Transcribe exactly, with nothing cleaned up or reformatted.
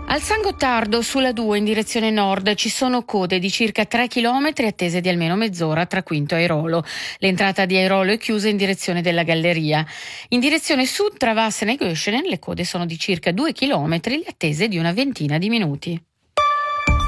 Al San Gottardo, sulla due in direzione nord, ci sono code di circa tre chilometri attese di almeno mezz'ora tra Quinto e Airolo. L'entrata di Airolo è chiusa in direzione della galleria. In direzione sud tra Vassena e Göschenen le code sono di circa due chilometri, le attese di una ventina di minuti.